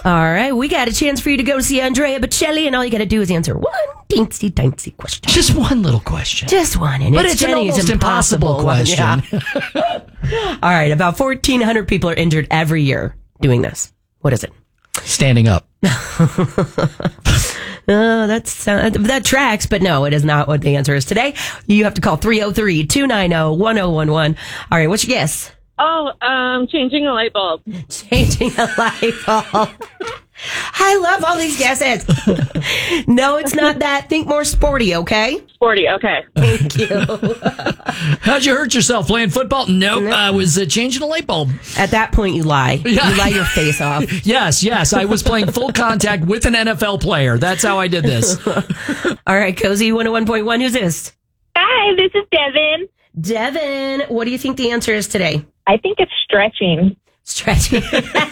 All right, we got a chance for you to go see Andrea Bocelli, and all you got to do is answer one teensy-tiny question. Just one little question. Just one, and But it's it's an Jenny's almost impossible question. Yeah. All right, about 1,400 people are injured every year doing this. What is it? Standing up. That tracks, but no, it is not what the answer is today. You have to call 303-290-1011. All right, what's your guess? Changing a light bulb. Changing a light bulb. I love all these guesses. No, it's not that. Think more sporty, okay? Sporty, okay. Thank you. How'd you hurt yourself playing football? Nope, I was changing a light bulb. At that point, you lie. Yeah. You lie your face off. Yes, I was playing full contact with an NFL player. That's how I did this. All right, Cozy 101.1. Who's this? Hi, this is Devin. Devin, what do you think the answer is today? I think it's stretching. Stretching.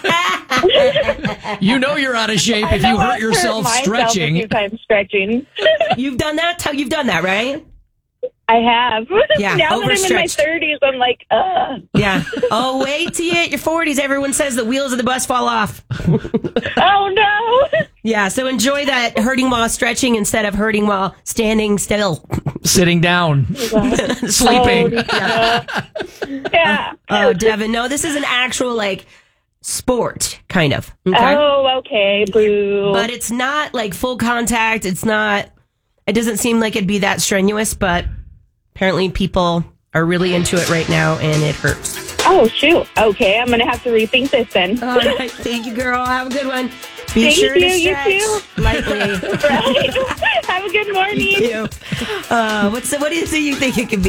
You know you're out of shape if you hurt yourself stretching. A few times stretching. You've done that? You've done that, right? I have. Yeah, now that I'm in my overstretched. 30s, I'm like, Yeah. Oh, wait till you hit your 40s. Everyone says the wheels of the bus fall off. oh no. Yeah, so enjoy that hurting while stretching instead of hurting while standing still. Sitting down. Sleeping. Yeah. Oh, Devin, no, this is an actual, sport, kind of. Okay? Oh, okay. Boo. But it's not, full contact. It doesn't seem like it'd be that strenuous, but apparently people are really into it right now, and it hurts. Oh, shoot. Okay, I'm going to have to rethink this then. All right. Thank you, girl. Have a good one. Be Thank sure you. to You stretch too. lightly. Right. Have a good morning. Thank you. What is it you think it could be?